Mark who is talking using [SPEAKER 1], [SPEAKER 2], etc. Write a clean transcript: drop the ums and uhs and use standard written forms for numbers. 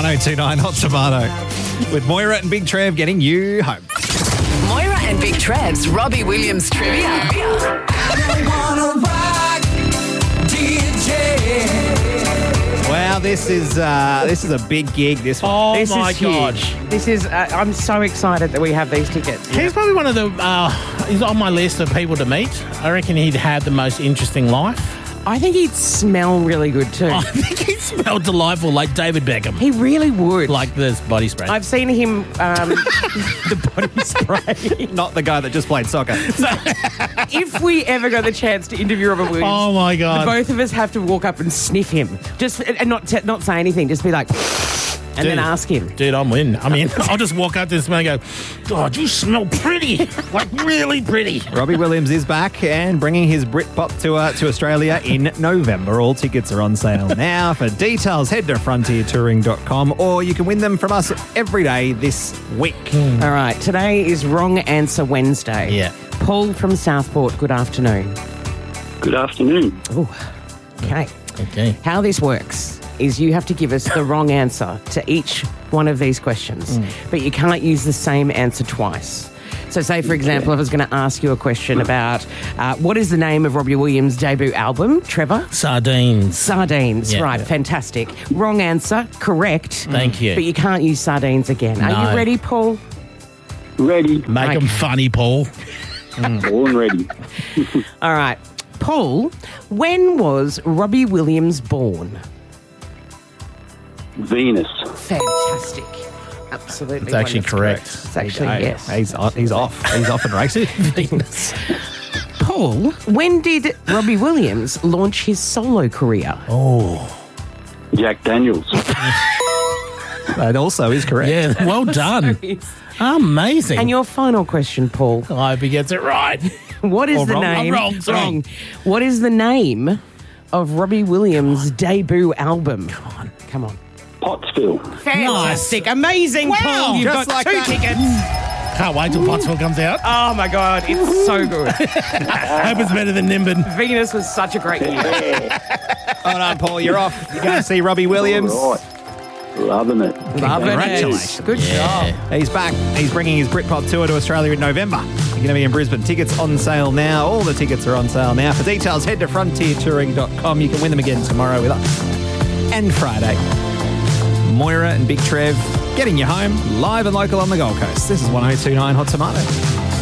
[SPEAKER 1] 1029 Hot Tomato with Moira and Big Trev getting you home.
[SPEAKER 2] Moira and Big Trev's Robbie Williams Trivia.
[SPEAKER 1] Wow, this is a big gig. This one.
[SPEAKER 3] Oh,
[SPEAKER 4] This
[SPEAKER 3] my
[SPEAKER 4] is
[SPEAKER 3] God.
[SPEAKER 4] huge. This is. I'm so excited that we have these tickets.
[SPEAKER 3] He's probably one of the, he's on my list of people to meet. I reckon he'd had the most interesting life.
[SPEAKER 4] I think he'd smell really good too.
[SPEAKER 3] I think he smelled delightful like David Beckham.
[SPEAKER 4] He really would.
[SPEAKER 3] Like this body spray.
[SPEAKER 4] I've seen him, the body spray.
[SPEAKER 1] Not the guy that just played soccer.
[SPEAKER 4] If we ever got the chance to interview Robert Williams,
[SPEAKER 3] Oh, my God.
[SPEAKER 4] both of us have to walk up and sniff him, just and not say anything, just be like, and then ask him.
[SPEAKER 3] Dude, I'm in. I mean, I'll just walk up to this man and go, God, you smell pretty. Like, really pretty.
[SPEAKER 1] Robbie Williams is back and bringing his Britpop tour to Australia in November. All tickets are on sale now. For details, head to frontiertouring.com or you can win them from us every day this week.
[SPEAKER 4] All right, today is Wrong Answer Wednesday.
[SPEAKER 3] Yeah.
[SPEAKER 4] Paul from Southport, good afternoon.
[SPEAKER 5] Good afternoon.
[SPEAKER 4] Okay.
[SPEAKER 3] Okay.
[SPEAKER 4] How this works is you have to give us the wrong answer to each one of these questions, but you can't use the same answer twice. So say, for example, if I was going to ask you a question about what is the name of Robbie Williams' debut album, Trevor?
[SPEAKER 3] Sardines.
[SPEAKER 4] Sardines.
[SPEAKER 3] Yeah.
[SPEAKER 4] Right, fantastic. Wrong answer, correct.
[SPEAKER 3] Thank you.
[SPEAKER 4] But you can't use sardines again. Are
[SPEAKER 3] No.
[SPEAKER 4] you ready, Paul?
[SPEAKER 5] Ready.
[SPEAKER 3] Make
[SPEAKER 4] Right.
[SPEAKER 3] him funny, Paul.
[SPEAKER 5] Born ready.
[SPEAKER 4] All right. Paul, when was Robbie Williams born?
[SPEAKER 5] Venus.
[SPEAKER 4] Fantastic. Absolutely.
[SPEAKER 3] It's actually
[SPEAKER 4] wonderful.
[SPEAKER 3] correct.
[SPEAKER 4] It's actually,
[SPEAKER 1] Hey,
[SPEAKER 4] yes.
[SPEAKER 1] He's off. He's off and racing.
[SPEAKER 3] Venus.
[SPEAKER 4] Paul, when did Robbie Williams launch his solo career?
[SPEAKER 3] Oh.
[SPEAKER 5] Jack Daniels.
[SPEAKER 1] That also is correct.
[SPEAKER 3] Yeah, well done. Amazing.
[SPEAKER 4] And your final question, Paul.
[SPEAKER 3] I hope he ggets it right.
[SPEAKER 4] What is
[SPEAKER 3] Or
[SPEAKER 4] the
[SPEAKER 3] wrong.
[SPEAKER 4] name?
[SPEAKER 3] I'm wrong, sorry.
[SPEAKER 4] Wrong. What is the name of Robbie Williams' debut album? Come on.
[SPEAKER 5] Pottsville.
[SPEAKER 4] Fantastic. Amazing,
[SPEAKER 3] Wow.
[SPEAKER 4] Paul. You've
[SPEAKER 1] Just
[SPEAKER 4] got
[SPEAKER 1] like
[SPEAKER 4] 2
[SPEAKER 1] that.
[SPEAKER 4] tickets.
[SPEAKER 3] Can't wait till Pottsville comes out.
[SPEAKER 4] Oh, my God. It's so good.
[SPEAKER 3] Hope it's better than Nimbin.
[SPEAKER 4] Venus was such a great year.
[SPEAKER 1] Well done, Paul. You're off. You're going to see Robbie Williams.
[SPEAKER 5] All right. Loving it.
[SPEAKER 4] Love it.
[SPEAKER 1] Congratulations.
[SPEAKER 4] Good job.
[SPEAKER 1] He's back. He's bringing his Britpop tour to Australia in November. You're going to be in Brisbane. Tickets on sale now. All the tickets are on sale now. For details, head to frontiertouring.com. You can win them again tomorrow with us. And Friday. Moira and Big Trev getting you home live and local on the Gold Coast. This is 1029 Hot Tomato.